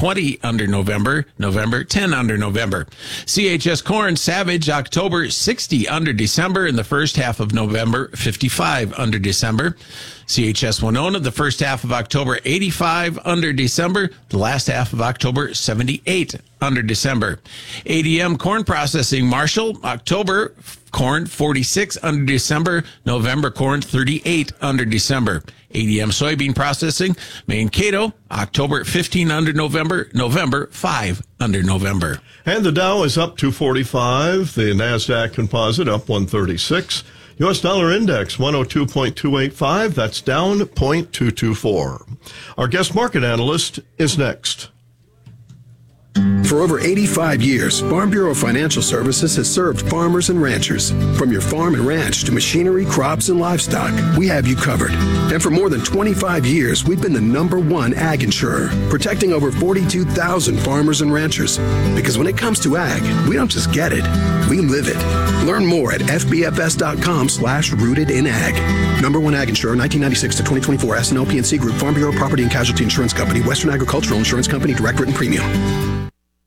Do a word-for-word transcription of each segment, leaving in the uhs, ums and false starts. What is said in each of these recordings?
twenty under November. November, ten under November. C H S corn, Savage, October, sixty under December. In the first half of November, fifty-five under December. C H S Winona, the first half of October, eighty-five under December. The last half of October, seventy-eight under December. A D M corn processing, Marshall, October corn, forty-six under December. November corn, thirty-eight under December. A D M soybean processing, Mankato, October, fifteen under November. November, five under November. And the Dow is up two forty-five. The NASDAQ composite up one thirty-six. U S dollar index one oh two point two eight five. That's down zero point two two four. Our guest market analyst is next. For over eighty-five years, Farm Bureau Financial Services has served farmers and ranchers. From your farm and ranch to machinery, crops, and livestock, we have you covered. And for more than twenty-five years, we've been the number one ag insurer, protecting over forty-two thousand farmers and ranchers. Because when it comes to ag, we don't just get it, we live it. Learn more at fbfs.com slash rooted in ag. Number one ag insurer, nineteen ninety-six to twenty twenty-four, S and L P and C Group, Farm Bureau Property and Casualty Insurance Company, Western Agricultural Insurance Company, direct written premium.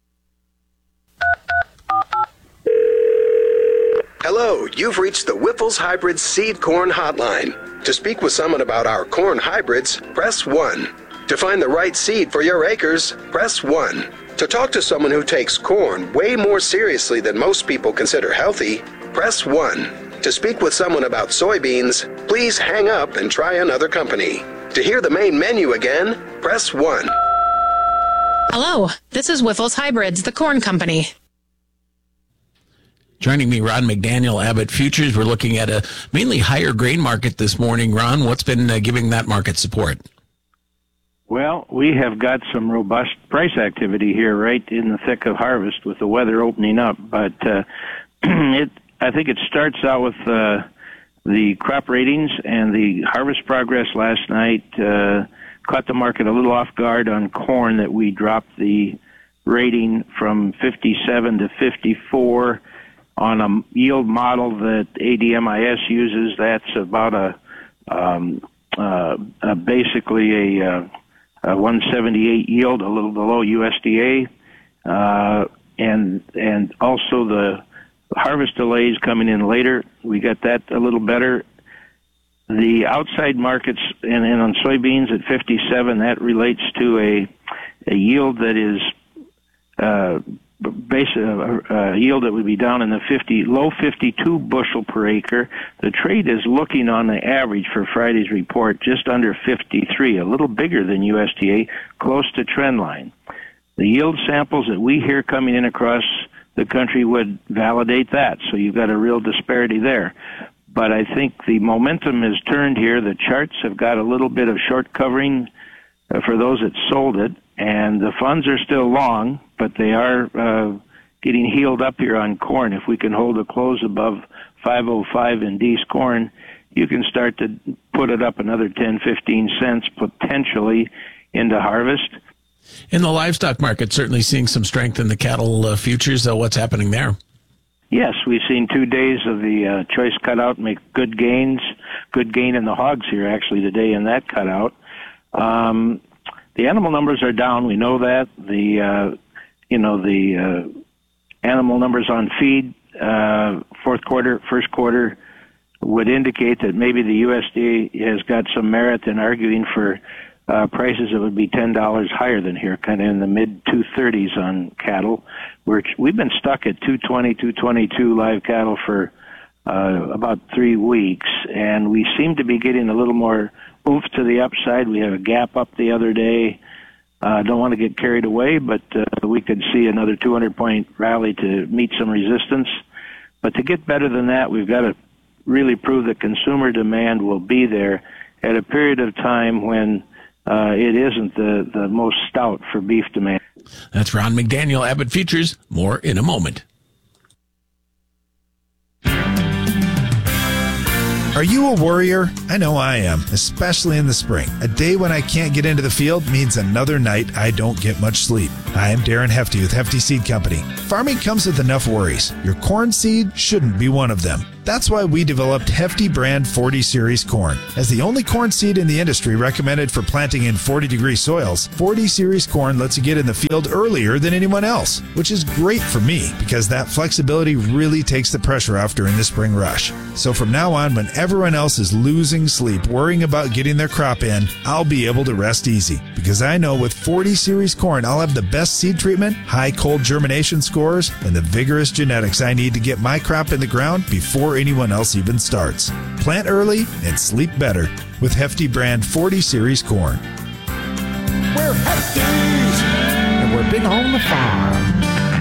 Hello, you've reached the Wyffels Hybrid Seed Corn Hotline. To speak with someone about our corn hybrids, press one. To find the right seed for your acres, press one. To talk to someone who takes corn way more seriously than most people consider healthy, press one. To speak with someone about soybeans, please hang up and try another company. To hear the main menu again, press one. Hello, this is Wyffels Hybrids, the corn company. Joining me, Ron McDaniel, Abbott Futures. We're looking at a mainly higher grain market this morning. Ron, what's been uh, giving that market support? Well, we have got some robust price activity here right in the thick of harvest with the weather opening up. But uh, it, I think it starts out with uh, the crop ratings and the harvest progress last night uh, caught the market a little off guard on corn that we dropped the rating from fifty-seven to fifty-four. On a yield model that A D M I S uses, that's about a, um, uh, uh, basically a, uh, a one seventy-eight yield, a little below U S D A, uh, and and also the harvest delays coming in later. We got that a little better. The outside markets and, and on soybeans at fifty-seven, that relates to a a yield that is. Uh, Base uh, uh, yield that would be down in the fifty, low fifty-two bushel per acre. The trade is looking on the average for Friday's report just under fifty-three, a little bigger than U S D A, close to trend line. The yield samples that we hear coming in across the country would validate that, so you've got a real disparity there. But I think the momentum has turned here. The charts have got a little bit of short covering uh, for those that sold it, and the funds are still long, but they are uh, getting healed up here on corn. If we can hold a close above five oh five in D's corn, you can start to put it up another ten, fifteen cents potentially into harvest. In the livestock market, certainly seeing some strength in the cattle uh, futures. Uh, what's happening there? Yes, we've seen two days of the uh, choice cutout make good gains. Good gain in the hogs here actually today in that cutout. Um, the animal numbers are down. We know that. The uh, you know the uh, animal numbers on feed uh, fourth quarter, first quarter would indicate that maybe the U S D A has got some merit in arguing for uh, prices that would be ten dollars higher than here, kind of in the mid two thirties on cattle. We're, we've been stuck at two twenty, two twenty-two live cattle for uh, about three weeks, and we seem to be getting a little more oomph to the upside. We had a gap up the other day. I uh, don't want to get carried away, but uh, we could see another two hundred point rally to meet some resistance. But to get better than that, we've got to really prove that consumer demand will be there at a period of time when uh, it isn't the, the most stout for beef demand. That's Ron McDaniel, Abbott Futures. More in a moment. Are you a worrier? I know I am, especially in the spring. A day when I can't get into the field means another night I don't get much sleep. Hi, I'm Darren Hefty with Hefty Seed Company. farming comes with enough worries. Your corn seed shouldn't be one of them. That's why we developed Hefty Brand forty Series corn. As the only corn seed in the industry recommended for planting in forty degree soils, forty Series corn lets you get in the field earlier than anyone else, which is great for me because that flexibility really takes the pressure off during the spring rush. So from now on, when everyone else is losing sleep worrying about getting their crop in, I'll be able to rest easy because I know with forty Series corn, I'll have the best seed treatment, high cold germination scores, and the vigorous genetics I need to get my crop in the ground before anyone else even starts. Plant early and sleep better with Hefty Brand forty Series corn. We're Hefties, and we're big on the farm.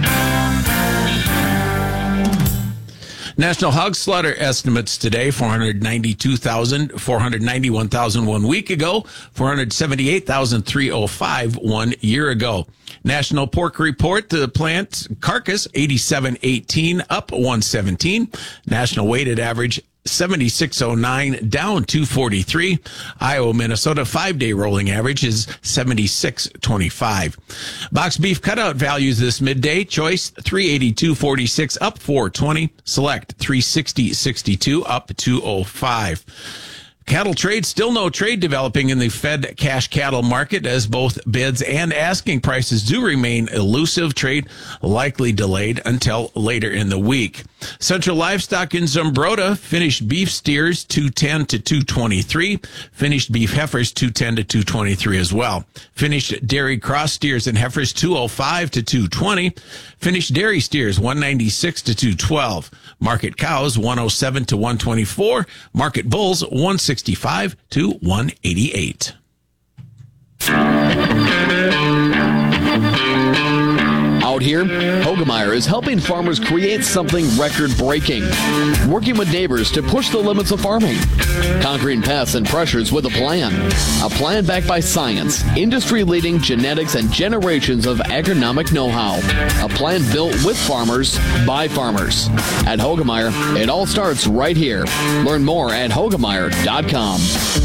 National hog slaughter estimates today, four hundred ninety-two thousand, four hundred ninety-one thousand one week ago, four hundred seventy-eight thousand three hundred five one year ago. National pork report, the plant carcass, eighty-seven eighteen, up one seventeen. National weighted average, seventy-six oh nine, down two forty-three. Iowa, Minnesota five-day rolling average is seventy-six twenty-five. Box beef cutout values this midday. Choice three eighty-two forty-six, up four twenty. Select three sixty sixty-two, up two oh five. Cattle trade, still no trade developing in the Fed cash cattle market as both bids and asking prices do remain elusive. Trade likely delayed until later in the week. Central Livestock in Zumbrota, finished beef steers two ten to two twenty-three, finished beef heifers two ten to two twenty-three as well. Finished dairy cross steers and heifers two oh five to two twenty, finished dairy steers one ninety-six to two twelve. Market cows one oh seven to one twenty-four, market bulls one sixty-five to one eighty-eight. Out here, Hoegemeyer is helping farmers create something record-breaking, working with neighbors to push the limits of farming, conquering pests and pressures with a plan, a plan backed by science, industry-leading genetics, and generations of agronomic know-how, a plan built with farmers, by farmers. At Hoegemeyer, it all starts right here. Learn more at Hoegemeyer dot com.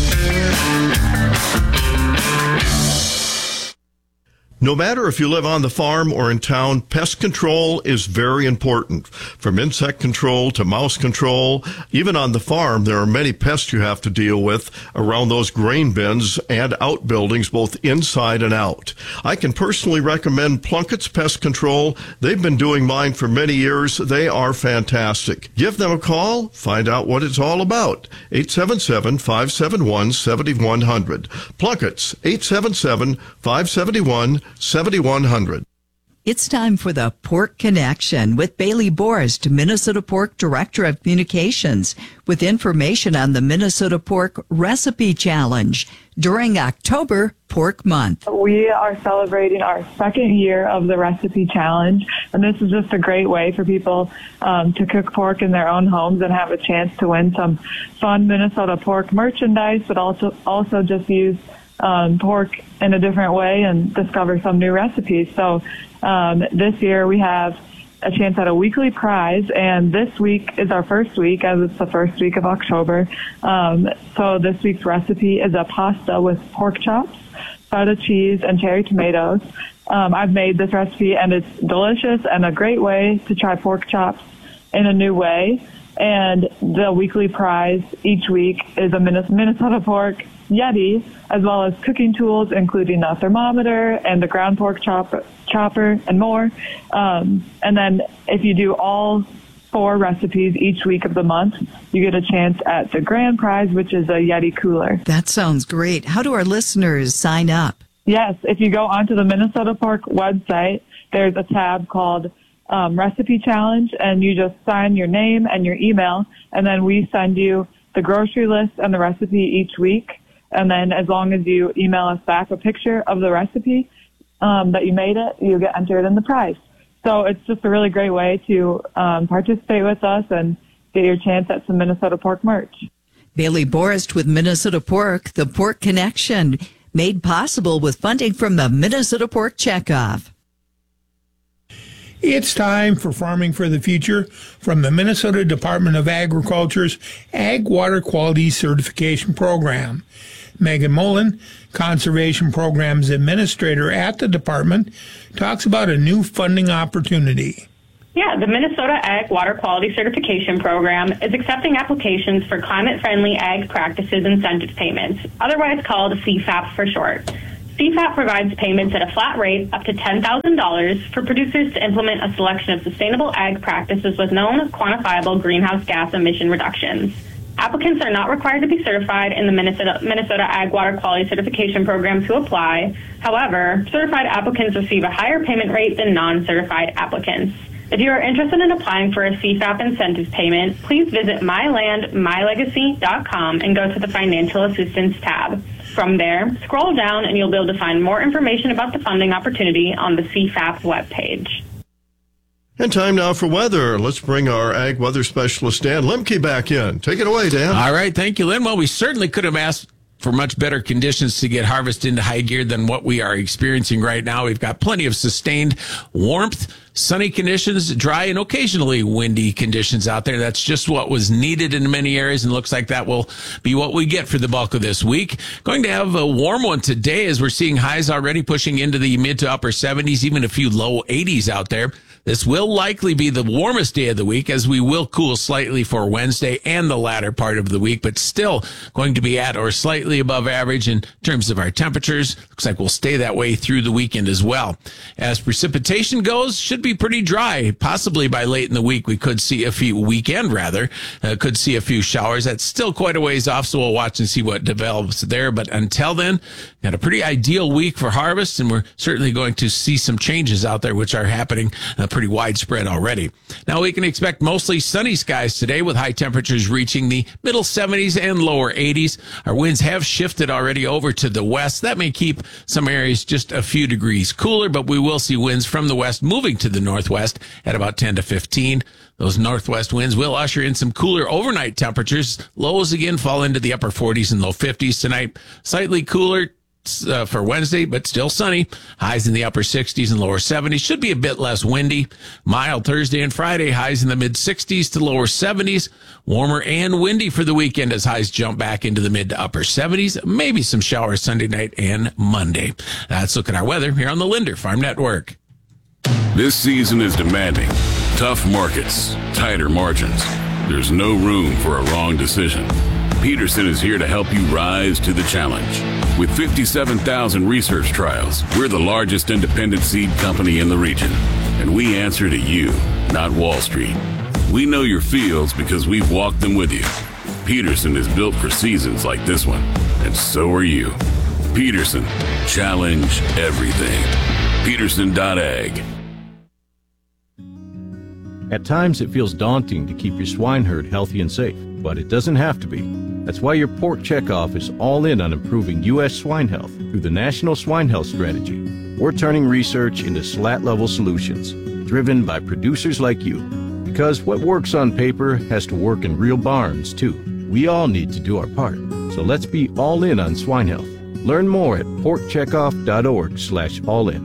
No matter if you live on the farm or in town, pest control is very important. From insect control to mouse control, even on the farm, there are many pests you have to deal with around those grain bins and outbuildings, both inside and out. I can personally recommend Plunkett's Pest Control. They've been doing mine for many years. They are fantastic. Give them a call. Find out what it's all about. eight seven seven, five seven one, seven one zero zero. Plunkett's, eight seven seven, five seven one, seven one zero zero. It's time for the Pork Connection with Bailey Borst, Minnesota Pork Director of Communications, with information on the Minnesota Pork Recipe Challenge during October Pork Month. We are celebrating our second year of the Recipe Challenge, and this is just a great way for people um, to cook pork in their own homes and have a chance to win some fun Minnesota pork merchandise, but also also just use Um, pork in a different way and discover some new recipes. So um, this year we have a chance at a weekly prize, and this week is our first week, as it's the first week of October. Um, so this week's recipe is a pasta with pork chops, feta cheese, and cherry tomatoes. Um, I've made this recipe, and it's delicious and a great way to try pork chops in a new way. And the weekly prize each week is a Minnesota pork Yeti, as well as cooking tools, including a thermometer and the ground pork chopper, chopper and more. Um, and then if you do all four recipes each week of the month, you get a chance at the grand prize, which is a Yeti cooler. That sounds great. How do our listeners sign up? Yes, if you go onto the Minnesota Pork website, there's a tab called um, Recipe Challenge, and you just sign your name and your email, and then we send you the grocery list and the recipe each week. And then as long as you email us back a picture of the recipe um, that you made it, you get entered in the prize. So it's just a really great way to um, participate with us and get your chance at some Minnesota Pork merch. Bailey Borst with Minnesota Pork, the Pork Connection, made possible with funding from the Minnesota Pork Checkoff. It's time for Farming for the Future from the Minnesota Department of Agriculture's Ag Water Quality Certification Program. Megan Mullen, Conservation Programs Administrator at the department, talks about a new funding opportunity. Yeah, the Minnesota Ag Water Quality Certification Program is accepting applications for climate-friendly ag practices incentive payments, otherwise called C FAP for short. C FAP provides payments at a flat rate up to ten thousand dollars for producers to implement a selection of sustainable ag practices with known quantifiable greenhouse gas emission reductions. Applicants are not required to be certified in the Minnesota, Minnesota Ag Water Quality Certification Program to apply. However, certified applicants receive a higher payment rate than non-certified applicants. If you are interested in applying for a C FAP incentive payment, please visit my land my legacy dot com and go to the Financial Assistance tab. From there, scroll down and you'll be able to find more information about the funding opportunity on the C FAP webpage. And time now for weather. Let's bring our ag weather specialist, Dan Lemke, back in. Take it away, Dan. All right. Thank you, Lynn. Well, we certainly could have asked for much better conditions to get harvest into high gear than what we are experiencing right now. We've got plenty of sustained warmth, sunny conditions, dry and occasionally windy conditions out there. That's just what was needed in many areas, and looks like that will be what we get for the bulk of this week. Going to have a warm one today as we're seeing highs already pushing into the mid to upper seventies, even a few low eighties out there. This will likely be the warmest day of the week, as we will cool slightly for Wednesday and the latter part of the week, but still going to be at or slightly above average in terms of our temperatures. Looks like we'll stay that way through the weekend as well. As precipitation goes, should be pretty dry. Possibly by late in the week, we could see a few, weekend rather, uh, could see a few showers. That's still quite a ways off, so we'll watch and see what develops there. But until then, got a pretty ideal week for harvest, and we're certainly going to see some changes out there, which are happening uh, pretty widespread already. Now we can expect mostly sunny skies today, with high temperatures reaching the middle seventies and lower eighties. Our winds have shifted already over to the west. That may keep some areas just a few degrees cooler, but we will see winds from the west moving to the northwest at about ten to fifteen. Those northwest winds will usher in some cooler overnight temperatures. Lows again fall into the upper forties and low fifties tonight. Slightly cooler Uh, for Wednesday, but still sunny. Highs in the upper sixties and lower seventies. Should be a bit less windy. Mild Thursday and Friday. Highs in the mid sixties to lower seventies. Warmer and windy for the weekend as highs jump back into the mid to upper seventies. Maybe some showers Sunday night and Monday. Let's look at our weather here on the Linder Farm Network. This season is demanding. Tough markets, tighter margins. There's no room for a wrong decision. Peterson is here to help you rise to the challenge. With fifty-seven thousand research trials, we're the largest independent seed company in the region. And we answer to you, not Wall Street. We know your fields because we've walked them with you. Peterson is built for seasons like this one, and so are you. Peterson, challenge everything. Peterson dot ag. At times it feels daunting to keep your swine herd healthy and safe, but it doesn't have to be. That's why your Pork Checkoff is all in on improving U S swine health through the National Swine Health Strategy. We're turning research into slat-level solutions, driven by producers like you. Because what works on paper has to work in real barns, too. We all need to do our part. So let's be all in on swine health. Learn more at pork checkoff dot org slash all in.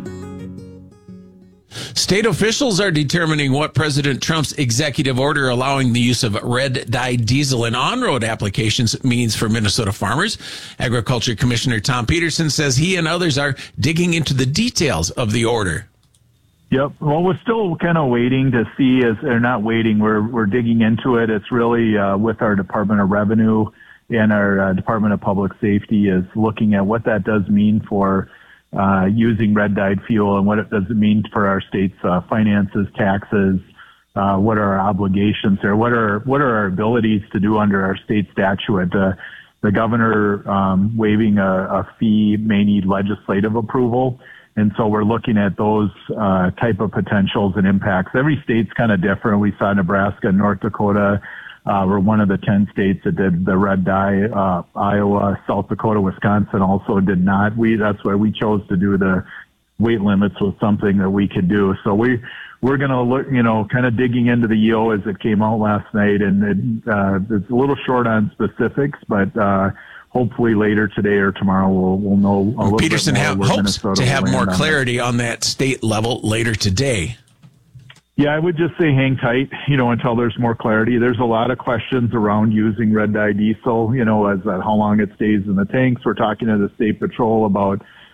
State officials are determining what President Trump's executive order allowing the use of red dye diesel in on-road applications means for Minnesota farmers. Agriculture Commissioner Tom Peterson says he and others are digging into the details of the order. Yep. Well, we're still kind of waiting to see, as or not waiting, we're we're digging into it. It's really uh, with our Department of Revenue and our uh, Department of Public Safety is looking at what that does mean for uh, using red-dyed fuel and what it does it mean for our state's uh, finances, taxes, uh, what are our obligations there, what are what are our abilities to do under our state statute. Uh, the governor um, waiving a, a fee may need legislative approval. And so we're looking at those uh, type of potentials and impacts. Every state's kind of different. We saw Nebraska and North Dakota uh, were one of the ten states that did the red dye. Uh, Iowa, South Dakota, Wisconsin also did not. We that's why we chose to do the weight limits was something that we could do. So we we're going to look, you know, kind of digging into the E O as it came out last night, and it, uh, it's a little short on specifics, but. Uh, Hopefully later today or tomorrow we'll, we'll know a little Peterson bit more. Peterson hopes Minnesota to have more on clarity on that state level later today. Yeah, I would just say hang tight, you know, until there's more clarity. There's a lot of questions around using red dye diesel, you know, as uh, how long it stays in the tanks. We're talking to the State Patrol about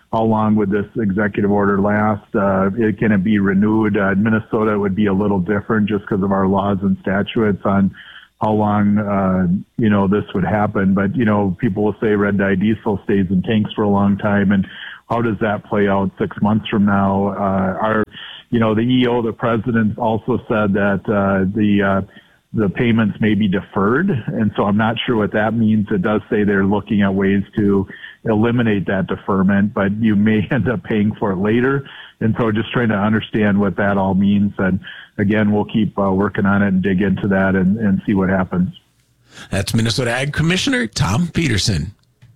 how long would this executive order last? Uh, it, can it be renewed? Uh, Minnesota, it would be a little different just because of our laws and statutes on how long, uh, you know, this would happen. But, you know, people will say red dye diesel stays in tanks for a long time. And how does that play out six months from now? Uh, our, you know, the E O, the president also said that, uh, the, uh, the payments may be deferred. And so I'm not sure what that means. It does say they're looking at ways to eliminate that deferment, but you may end up paying for it later. And so just trying to understand what that all means. And again, we'll keep uh, working on it and dig into that and, and see what happens. That's Minnesota Ag Commissioner Tom Peterson.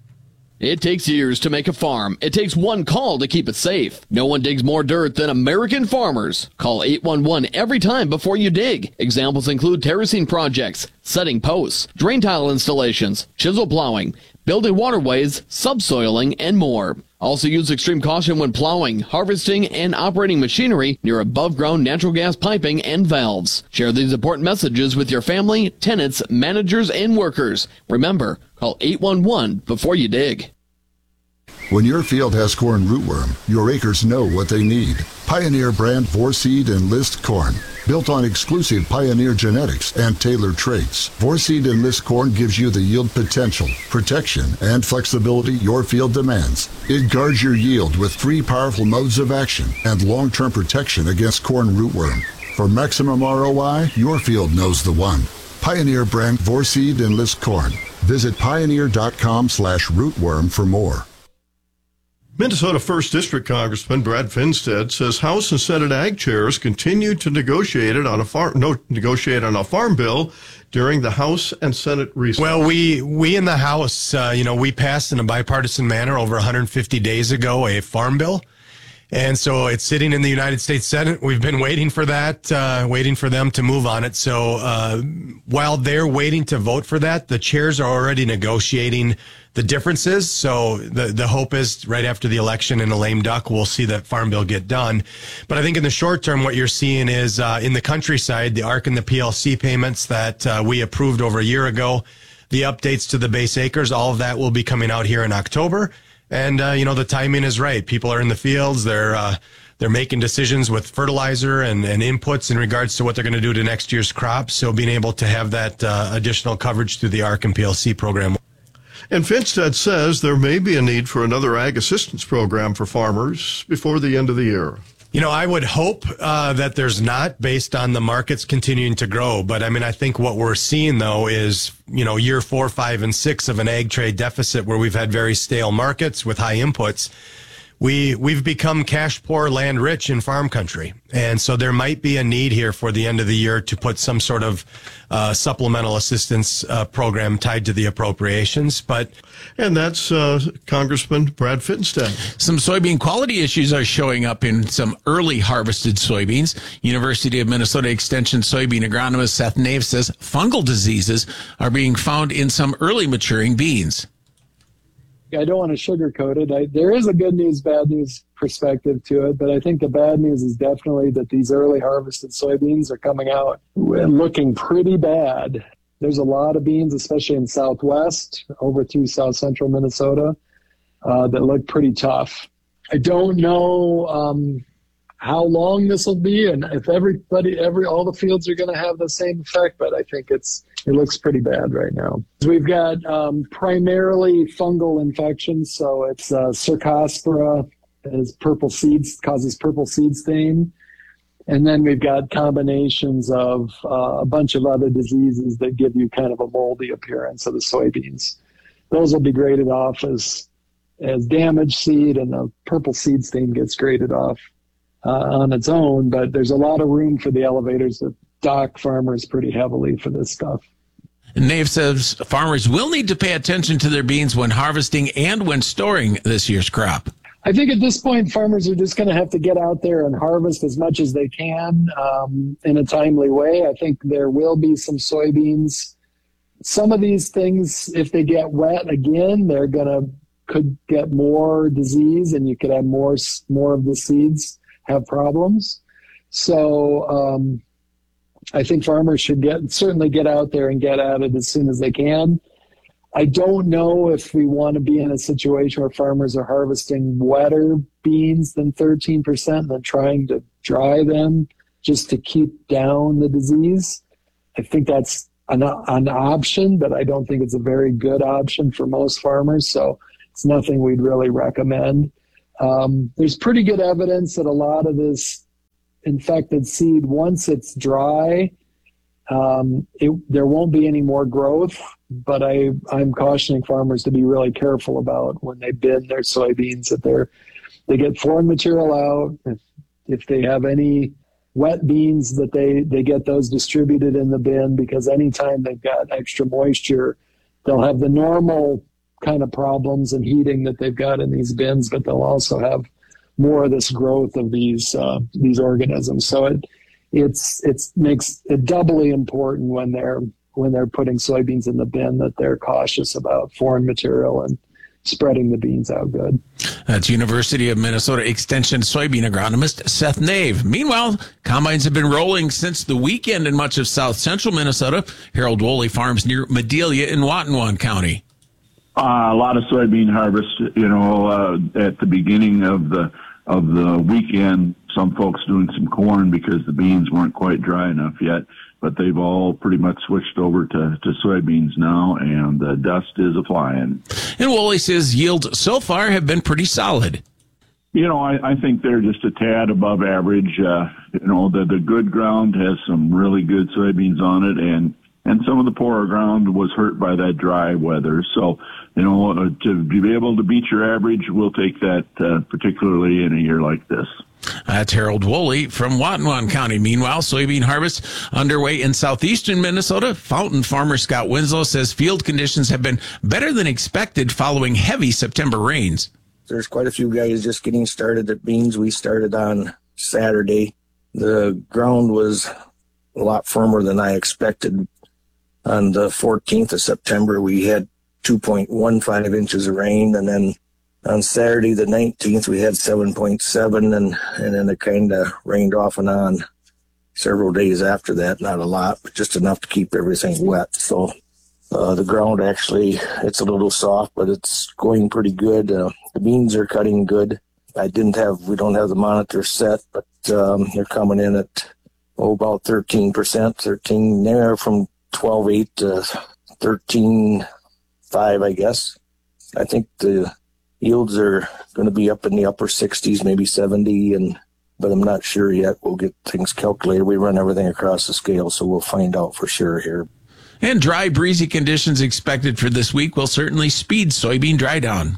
It takes years to make a farm. It takes one call to keep it safe. No one digs more dirt than American farmers. Call eight one one every time before you dig. Examples include terracing projects, setting posts, drain tile installations, chisel plowing, building waterways, subsoiling, and more. Also use extreme caution when plowing, harvesting, and operating machinery near above-ground natural gas piping and valves. Share these important messages with your family, tenants, managers, and workers. Remember, call eight one one before you dig. When your field has corn rootworm, your acres know what they need. Pioneer brand Vorseed Enlist corn. Built on exclusive Pioneer genetics and tailored traits, Vorseed Enlist corn gives you the yield potential, protection, and flexibility your field demands. It guards your yield with three powerful modes of action and long-term protection against corn rootworm. For maximum R O I, your field knows the one. Pioneer brand Vorseed Enlist corn. Visit pioneer.com slash rootworm for more. Minnesota first District Congressman Brad Finstead says House and Senate Ag chairs continue to negotiate it on a farm no negotiate on a farm bill during the House and Senate recess. Well, we we in the House, uh, you know, we passed in a bipartisan manner over one hundred fifty days ago a farm bill. And so it's sitting in the United States Senate. We've been waiting for that, uh, waiting for them to move on it. So uh, while they're waiting to vote for that, the chairs are already negotiating the differences. So the, the hope is right after the election in a lame duck, we'll see that farm bill get done. But I think in the short term, what you're seeing is uh, in the countryside, the A R C and the P L C payments that uh, we approved over a year ago, the updates to the base acres, all of that will be coming out here in October. And, uh, you know, the timing is right. People are in the fields. They're, uh, they're making decisions with fertilizer and, and inputs in regards to what they're going to do to next year's crops. So being able to have that uh, additional coverage through the A R C and P L C program. And Finstead says there may be a need for another ag assistance program for farmers before the end of the year. You know, I would hope uh, that there's not, based on the markets continuing to grow. But I mean, I think what we're seeing, though, is, you know, year four, five, and six of an ag trade deficit where we've had very stale markets with high inputs. We, we've become cash poor, land rich in farm country. And so there might be a need here for the end of the year to put some sort of uh, supplemental assistance uh, program tied to the appropriations. But And that's uh, Congressman Brad Finstead. Some soybean quality issues are showing up in some early harvested soybeans. University of Minnesota Extension soybean agronomist Seth Nave says fungal diseases are being found in some early maturing beans. I don't want to sugarcoat it. I, there is a good news, bad news perspective to it, but I think the bad news is definitely that these early harvested soybeans are coming out and looking pretty bad. There's a lot of beans, especially in Southwest, over through South Central Minnesota, uh, that look pretty tough. I don't know um, how long this will be, and if everybody, every all the fields are going to have the same effect, but I think it's it looks pretty bad right now. We've got um, primarily fungal infections, so it's uh, Cercospora as purple seeds, causes purple seed stain. And then we've got combinations of uh, a bunch of other diseases that give you kind of a moldy appearance of the soybeans. Those will be graded off as as damaged seed, and the purple seed stain gets graded off uh, on its own. But there's a lot of room for the elevators that dock farmers pretty heavily for this stuff. Nave says farmers will need to pay attention to their beans when harvesting and when storing this year's crop. I think at this point, farmers are just going to have to get out there and harvest as much as they can um, in a timely way. I think there will be some soybeans. Some of these things, if they get wet again, they're going to could get more disease, and you could have more more of the seeds have problems. So um, I think farmers should get certainly get out there and get at it as soon as they can. I don't know if we want to be in a situation where farmers are harvesting wetter beans than thirteen percent and then trying to dry them just to keep down the disease. I think that's an, an option, but I don't think it's a very good option for most farmers, so it's nothing we'd really recommend. Um, there's pretty good evidence that a lot of this infected seed, once it's dry, um, it, there won't be any more growth, but I, I'm cautioning farmers to be really careful about when they bin their soybeans, that they're, they get foreign material out. If, if they have any wet beans, that they, they get those distributed in the bin, because anytime they've got extra moisture, they'll have the normal kind of problems and heating that they've got in these bins, but they'll also have more of this growth of these uh, these organisms. So it it's it's makes it doubly important when they're when they're putting soybeans in the bin that they're cautious about foreign material and spreading the beans out good. That's University of Minnesota Extension soybean agronomist Seth Nave. Meanwhile, combines have been rolling since the weekend in much of south central Minnesota. Harold Woolley farms near Medelia in Watonwan County. Uh, a lot of soybean harvest, you know, uh, at the beginning of the of the weekend. Some folks doing some corn because the beans weren't quite dry enough yet, but they've all pretty much switched over to, to soybeans now, and the dust is a-flying. And Woolley says yields so far have been pretty solid. You know, I, I think they're just a tad above average. Uh, you know, the, the good ground has some really good soybeans on it, and, and some of the poorer ground was hurt by that dry weather. So, you know, uh, to be able to beat your average, we'll take that, uh, particularly in a year like this. That's Harold Woolley from Watonwan County. Meanwhile, soybean harvest underway in southeastern Minnesota. Fountain farmer Scott Winslow says field conditions have been better than expected following heavy September rains. There's quite a few guys just getting started at beans. We started on Saturday. The ground was a lot firmer than I expected. On the fourteenth of September, we had two point one five inches of rain, and then on Saturday, the nineteenth, we had seven point seven, and, and then it kind of rained off and on several days after that. Not a lot, but just enough to keep everything wet. So uh, the ground actually, it's a little soft, but it's going pretty good. Uh, the beans are cutting good. I didn't have, we don't have the monitor set, but um, they're coming in at, oh, about thirteen percent, thirteen there from twelve eight to thirteen five, I guess. I think the yields are going to be up in the upper sixties, maybe seventy, and but I'm not sure yet. We'll get things calculated. We run everything across the scale, so we'll find out for sure here. And dry, breezy conditions expected for this week will certainly speed soybean dry down.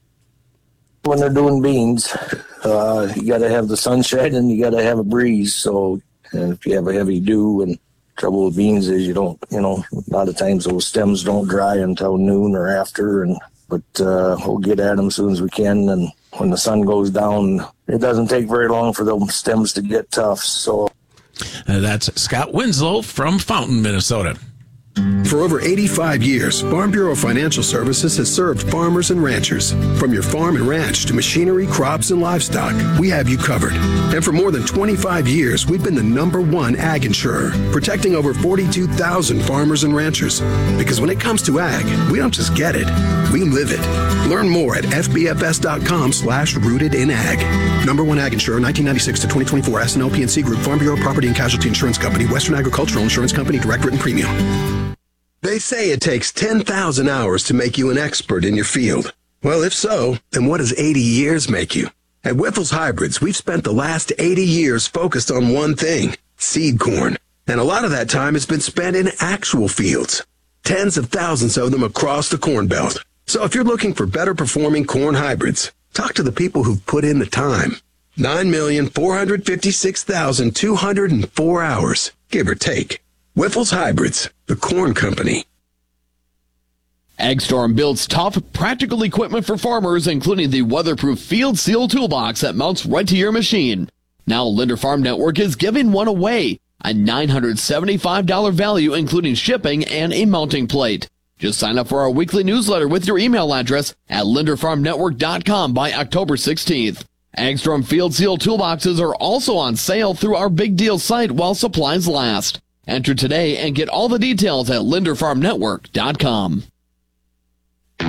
When they're doing beans, uh, you got to have the sunshine and you got to have a breeze. So and if you have a heavy dew, and trouble with beans is you don't, you know, a lot of times those stems don't dry until noon or after, and But uh, we'll get at them as soon as we can. And when the sun goes down, it doesn't take very long for those stems to get tough. So uh, that's Scott Winslow from Fountain, Minnesota. For over eighty-five years, Farm Bureau Financial Services has served farmers and ranchers. From your farm and ranch to machinery, crops, and livestock, we have you covered. And for more than twenty-five years, we've been the number one ag insurer, protecting over forty-two thousand farmers and ranchers. Because when it comes to ag, we don't just get it, we live it. Learn more at f b f s dot com slash rooted in ag. Number one ag insurer, nineteen ninety-six to twenty twenty-four, S and L P N C Group, Farm Bureau Property and Casualty Insurance Company, Western Agricultural Insurance Company, direct written premium. They say it takes ten thousand hours to make you an expert in your field. Well, if so, then what does eighty years make you? At Wyffels Hybrids, we've spent the last eighty years focused on one thing, seed corn. And a lot of that time has been spent in actual fields. Tens of thousands of them across the Corn Belt. So if you're looking for better performing corn hybrids, talk to the people who've put in the time. nine million four hundred fifty-six thousand two hundred four hours, give or take. Wyffels Hybrids, the corn company. AgStorm builds tough, practical equipment for farmers, including the weatherproof Field Seal toolbox that mounts right to your machine. Now Linder Farm Network is giving one away, a nine hundred seventy-five dollars value including shipping and a mounting plate. Just sign up for our weekly newsletter with your email address at linder farm network dot com by October sixteenth. AgStorm Field Seal toolboxes are also on sale through our Big Deal site while supplies last. Enter today and get all the details at linder farm network dot com.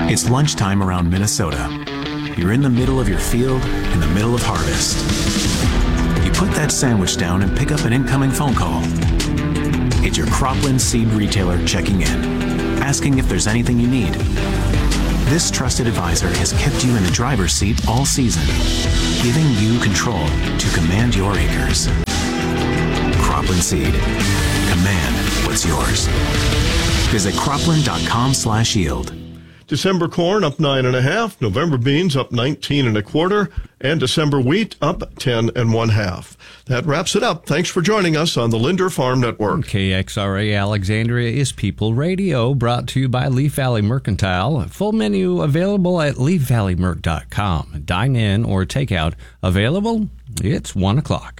It's lunchtime around Minnesota. You're in the middle of your field, in the middle of harvest. You put that sandwich down and pick up an incoming phone call. It's your Cropland seed retailer checking in, asking if there's anything you need. This trusted advisor has kept you in the driver's seat all season, giving you control to command your acres. Cropland Seed. Command what's yours. Visit cropland.com slash yield. December corn up nine and a half, November beans up nineteen and a quarter, and December wheat up ten and one half. That wraps it up. Thanks for joining us on the Linder Farm Network. K X R A Alexandria is People Radio, brought to you by Leaf Valley Mercantile. Full menu available at leaf valley merc dot com. Dine in or take out available. It's one o'clock.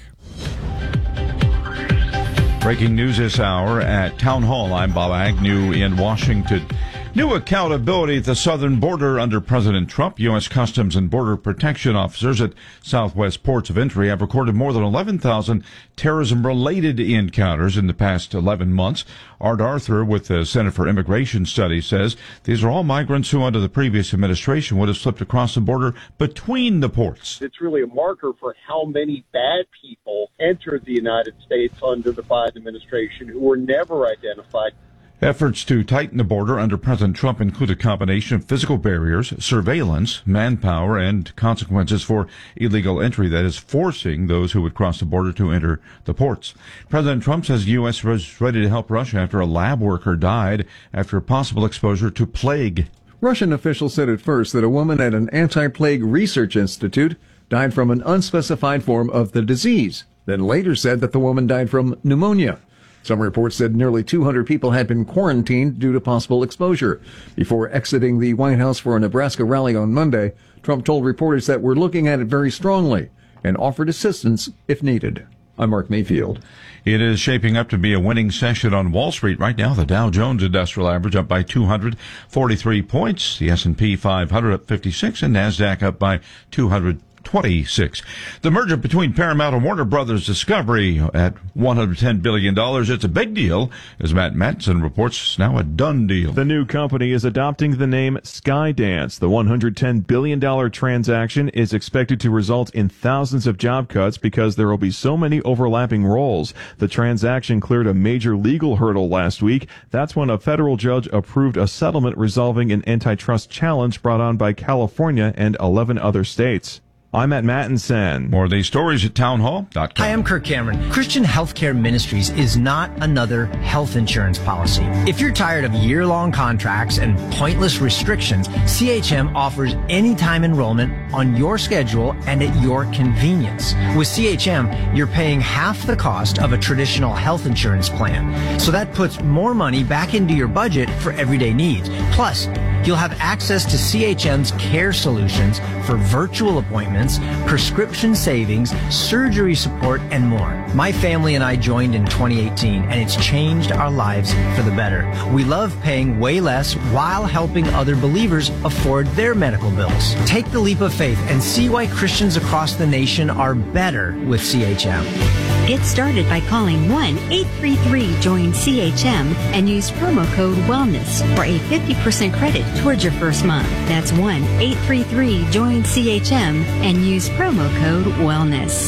Breaking news this hour at Town Hall. I'm Bob Agnew in Washington. New accountability at the southern border under President Trump. U S. Customs and Border Protection officers at Southwest ports of entry have recorded more than eleven thousand terrorism-related encounters in the past eleven months. Art Arthur with the Center for Immigration Studies says these are all migrants who under the previous administration would have slipped across the border between the ports. It's really a marker for how many bad people entered the United States under the Biden administration who were never identified. Efforts to tighten the border under President Trump include a combination of physical barriers, surveillance, manpower, and consequences for illegal entry that is forcing those who would cross the border to enter the ports. President Trump says the U S was ready to help Russia after a lab worker died after possible exposure to plague. Russian officials said at first that a woman at an anti-plague research institute died from an unspecified form of the disease, then later said that the woman died from pneumonia. Some reports said nearly two hundred people had been quarantined due to possible exposure. Before exiting the White House for a Nebraska rally on Monday, Trump told reporters that we're looking at it very strongly and offered assistance if needed. I'm Mark Mayfield. It is shaping up to be a winning session on Wall Street right now. The Dow Jones Industrial Average up by two hundred forty-three points. The S and P five hundred up fifty-six and NASDAQ up by two hundred twenty-six. The merger between Paramount and Warner Brothers Discovery at one hundred ten billion dollars. It's a big deal, as Matt Matson reports. It's now a done deal. The new company is adopting the name Skydance. The one hundred ten billion dollars transaction is expected to result in thousands of job cuts because there will be so many overlapping roles. The transaction cleared a major legal hurdle last week. That's when a federal judge approved a settlement resolving an antitrust challenge brought on by California and eleven other states. I'm at Mattinson. More of these stories at townhall dot com. Hi, I'm Kirk Cameron. Christian Healthcare Ministries is not another health insurance policy. If you're tired of year-long contracts and pointless restrictions, C H M offers anytime enrollment on your schedule and at your convenience. With C H M, you're paying half the cost of a traditional health insurance plan. So that puts more money back into your budget for everyday needs. Plus, you'll have access to C H M's care solutions for virtual appointments, prescription savings, surgery support, and more. My family and I joined in twenty eighteen, and it's changed our lives for the better. We love paying way less while helping other believers afford their medical bills. Take the leap of faith and see why Christians across the nation are better with C H M. Get started by calling one eight three three join C H M and use promo code WELLNESS for a fifty percent credit towards your first month. That's one eight three three join C H M and use promo code WELLNESS.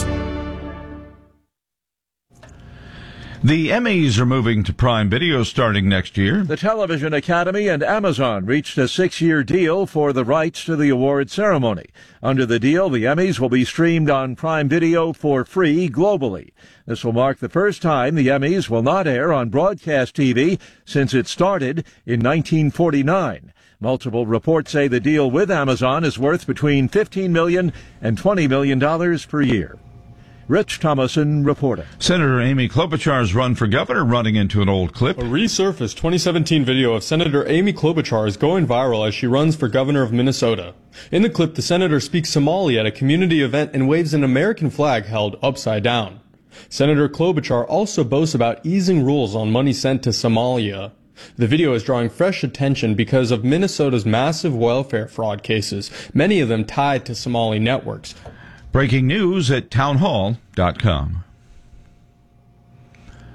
The Emmys are moving to Prime Video starting next year. The Television Academy and Amazon reached a six-year deal for the rights to the award ceremony. Under the deal, the Emmys will be streamed on Prime Video for free globally. This will mark the first time the Emmys will not air on broadcast T V since it started in nineteen forty-nine. Multiple reports say the deal with Amazon is worth between fifteen million dollars and twenty million dollars per year. Rich Thomason reporting. Senator Amy Klobuchar's run for governor running into an old clip. A resurfaced twenty seventeen video of Senator Amy Klobuchar is going viral as she runs for governor of Minnesota. In the clip, the senator speaks Somali at a community event and waves an American flag held upside down. Senator Klobuchar also boasts about easing rules on money sent to Somalia. The video is drawing fresh attention because of Minnesota's massive welfare fraud cases, many of them tied to Somali networks. Breaking news at townhall dot com.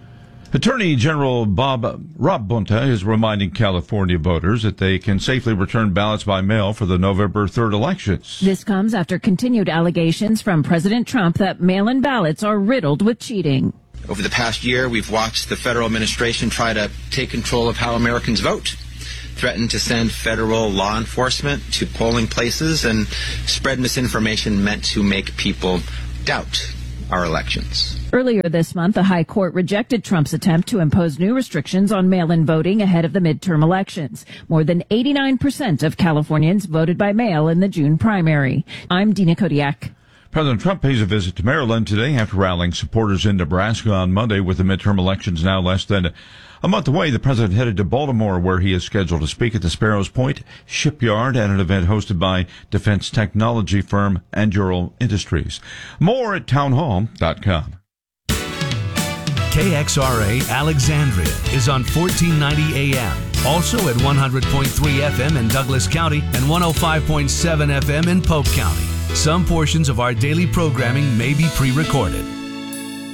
Attorney General Bob Rob Bonta is reminding California voters that they can safely return ballots by mail for the November third elections. This comes after continued allegations from President Trump that mail-in ballots are riddled with cheating. Over the past year, we've watched the federal administration try to take control of how Americans vote, threaten to send federal law enforcement to polling places, and spread misinformation meant to make people doubt our elections. Earlier this month, the High Court rejected Trump's attempt to impose new restrictions on mail-in voting ahead of the midterm elections. More than eighty-nine percent of Californians voted by mail in the June primary. I'm Dina Kodiak. President Trump pays a visit to Maryland today after rallying supporters in Nebraska on Monday. With the midterm elections now less than a month away, the president headed to Baltimore, where he is scheduled to speak at the Sparrows Point Shipyard at an event hosted by defense technology firm Anduril Industries. More at townhall dot com. K X R A Alexandria is on fourteen ninety A M. Also at one hundred point three F M in Douglas County and one oh five point seven F M in Polk County. Some portions of our daily programming may be pre-recorded.